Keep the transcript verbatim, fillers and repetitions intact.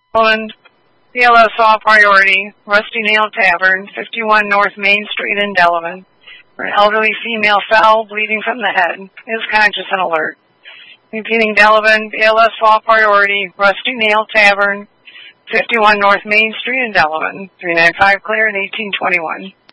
Poland, B L S all priority, Rusty Nail Tavern, fifty-one North Main Street in Delavan, where an elderly female fell, bleeding from the head, is conscious and alert. Repeating, Delavan, B L S all priority, Rusty Nail Tavern, fifty-one North Main Street in Delavan, three nine five clear and eighteen twenty-one.